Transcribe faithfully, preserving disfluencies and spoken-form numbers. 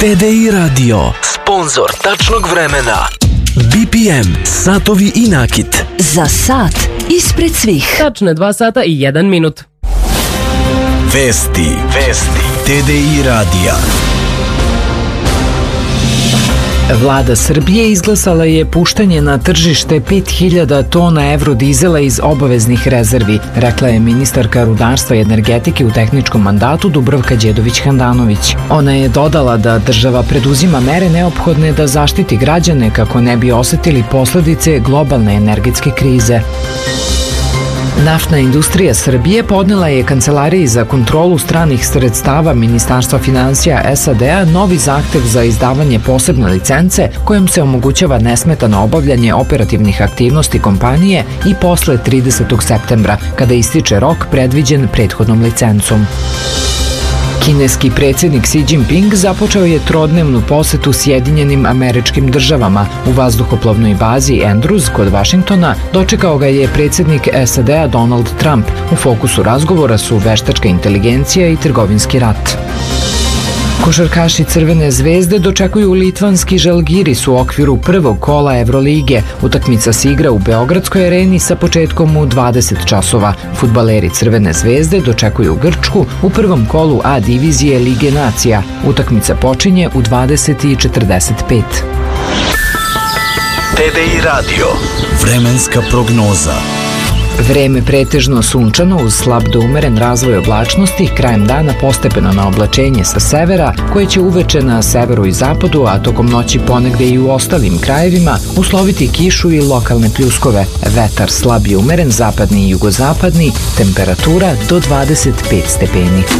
T D I Radio, sponzor tačnog vremena. B P M, satovi i nakit. Za sat ispred svih. Tačno dva sata i jedan minut. Vesti, vesti, T D I radija. Vlada Srbije izglasala je puštanje na tržište pet hiljada tona evrodizela iz obaveznih rezervi, rekla je ministarka rudarstva i energetike u tehničkom mandatu Dubravka Đedović-Handanović. Ona je dodala da država preduzima mere neophodne da zaštiti građane kako ne bi osetili posledice globalne energetske krize. Naftna industrija Srbije podnela je Kancelariji za kontrolu stranih sredstava Ministarstva finansija S A D-a novi zahtev za izdavanje posebne licence kojom se omogućava nesmetano obavljanje operativnih aktivnosti kompanije i posle tridesetog septembra, kada ističe rok predviđen prethodnom licencom. Kineski predsjednik Xi Jinping započeo je trodnevnu posetu Sjedinjenim Američkim Državama. U vazduhoplovnoj bazi Andrews kod Vašingtona dočekao ga je predsjednik S A D-a Donald Trump. U fokusu razgovora su veštačka inteligencija i trgovinski rat. Košarkaši Crvene zvezde dočekuju litvanski Žalgiris u okviru prvog kola Evrolige. Utakmica se igra u Beogradskoj areni sa početkom u dvadeset časova. Fudbaleri Crvene zvezde dočekuju Grčku u prvom kolu A divizije Lige nacija. Utakmica počinje u dvadeset i četrdeset pet. T D I radio, vremenska prognoza. Vreme pretežno sunčano uz slab do umeren razvoj oblačnosti, krajem dana postepeno na oblačenje sa severa, koje će uveče na severu i zapadu, a tokom noći ponegde i u ostalim krajevima usloviti kišu i lokalne pljuskove. Vetar slab i umeren zapadni i jugozapadni, temperatura do dvadeset pet stepeni.